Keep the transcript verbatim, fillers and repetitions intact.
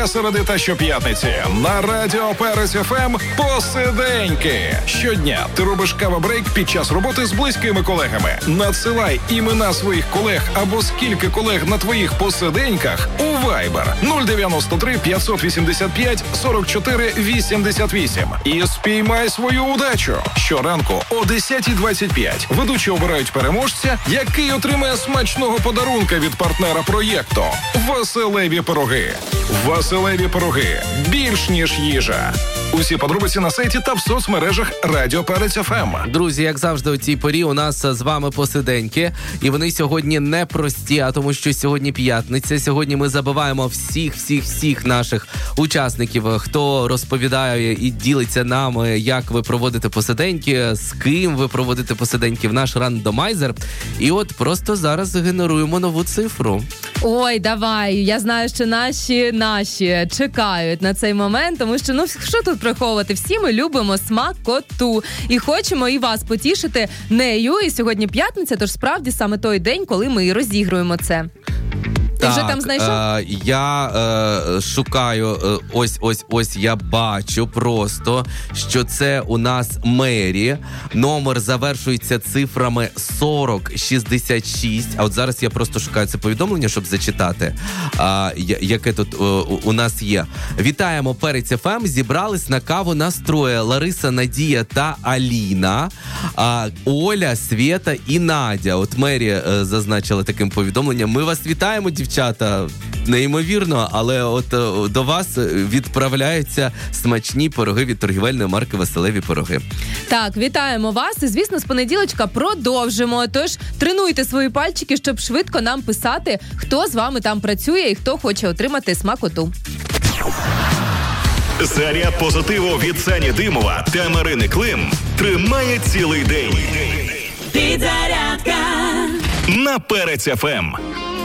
Середи та щоп'ятниці на Радіо Перець еф ем посиденьки. Щодня ти робиш кава-брейк під час роботи з близькими колегами. Надсилай імена своїх колег або скільки колег на твоїх посиденьках у Viber нуль дев'яносто три п'ятсот вісімдесят п'ять сорок чотири вісімдесят вісім і спіймай свою удачу. Щоранку о десята двадцять п'ять ведучі обирають переможця, який отримає смачного подарунка від партнера проєкту «Василеві пироги». Василеві пироги. Більш ніж їжа. Усі подробиці на сайті та в соцмережах Радіо Перець еф ем. Друзі, як завжди у цій порі у нас з вами посиденьки. І вони сьогодні не прості, а тому що сьогодні п'ятниця. Сьогодні ми забиваємо всіх-всіх-всіх наших учасників, хто розповідає і ділиться нам, як ви проводите посиденьки, з ким ви проводите посиденьки в наш рандомайзер. І от просто зараз генеруємо нову цифру. Ой, давай, я знаю, що наші, наші чекають на цей момент, тому що, ну, що тут приховувати? Всі ми любимо смакоту і хочемо і вас потішити нею. І сьогодні п'ятниця, тож справді саме той день, коли ми і розігруємо це. Ти так, вже там знайшов? Е, я е, шукаю, е, ось, ось, ось я бачу просто, що це у нас Мері. Номер завершується цифрами сорок шістдесят шість. А от зараз я просто шукаю це повідомлення, щоб зачитати, а, яке тут е, у нас є. Вітаємо Перець еф ем. Зібрались на каву настроє Лариса, Надія та Аліна, а, Оля, Свєта і Надя. От Мері е, зазначила таким повідомленням. Ми вас вітаємо, дівчата. Дівчата, неймовірно, але от до вас відправляються смачні пироги від торгівельної марки «Василеві пироги». Так, вітаємо вас і, звісно, з понеділочка продовжимо. Тож тренуйте свої пальчики, щоб швидко нам писати, хто з вами там працює і хто хоче отримати смакоту. Заряд позитиву від Сані Димова та Марини Клим тримає цілий день. Підзарядка На Перець еф ем.